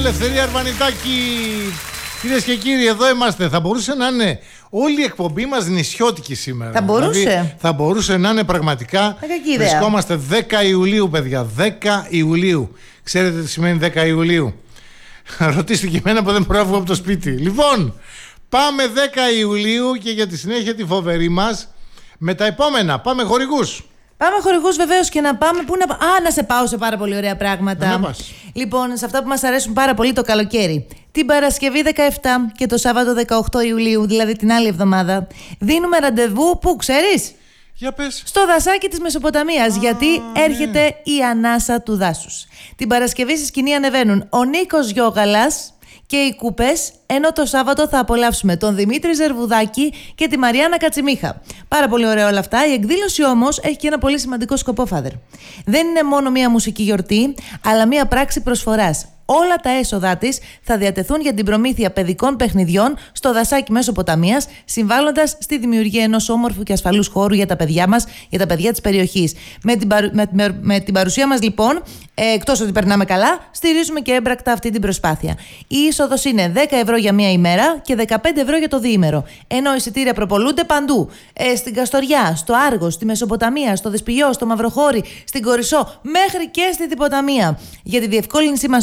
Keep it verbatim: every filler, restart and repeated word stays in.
Ελευθερία Αρβανιτάκη. Κυρίες και κύριοι, εδώ είμαστε. Θα μπορούσε να είναι όλη η εκπομπή μας νησιώτικη σήμερα. Θα μπορούσε. Δηλαδή, θα μπορούσε να είναι πραγματικά. Βρισκόμαστε δέκα Ιουλίου, παιδιά. δέκα Ιουλίου. Ξέρετε τι σημαίνει δέκα Ιουλίου? Ρωτήστε και εμένα που δεν μπορώ να βγω από το σπίτι. Λοιπόν, πάμε δέκα Ιουλίου και για τη συνέχεια τη φοβερή μας με τα επόμενα. Πάμε χορηγούς. Πάμε χορηγούς βεβαίως και να πάμε. Πού να... Α, να σε πάω σε πάρα πολύ ωραία πράγματα. Να λοιπόν, σε αυτά που μας αρέσουν πάρα πολύ το καλοκαίρι. Την Παρασκευή δεκαεπτά και το Σάββατο δεκαοκτώ Ιουλίου, δηλαδή την άλλη εβδομάδα, δίνουμε ραντεβού. Πού ξέρεις? Για πες. Στο δασάκι της Μεσοποταμίας, Α, γιατί ναι. έρχεται η ανάσα του δάσους. Την Παρασκευή στη σκηνή ανεβαίνουν ο Νίκος Γιώγαλας και οι Κούπες, ενώ το Σάββατο θα απολαύσουμε τον Δημήτρη Ζερβουδάκη και τη Μαριάννα Κατσιμίχα. Πάρα πολύ ωραία όλα αυτά. Η εκδήλωση όμως έχει και ένα πολύ σημαντικό σκοπό, Φάδερ. Δεν είναι μόνο μία μουσική γιορτή, αλλά μία πράξη προσφοράς. Όλα τα έσοδά της θα διατεθούν για την προμήθεια παιδικών παιχνιδιών στο δασάκι Μεσοποταμίας, συμβάλλοντας στη δημιουργία ενός όμορφου και ασφαλούς χώρου για τα παιδιά μας, για τα παιδιά της περιοχής. Με την, παρου... με... Με... με την παρουσία μας, λοιπόν, ε, εκτός ότι περνάμε καλά, στηρίζουμε και έμπρακτα αυτή την προσπάθεια. Η είσοδος είναι δέκα ευρώ για μία ημέρα και δεκαπέντε ευρώ για το διήμερο. Ενώ εισιτήρια προπολούνται παντού. Ε, στην Καστοριά, στο Άργος, στη Μεσοποταμία, στο Δεσποιό, στο Μαυροχώρι, στην Κορισσό, μέχρι και στη Διποταμία. Για τη διευκόλυνσή μας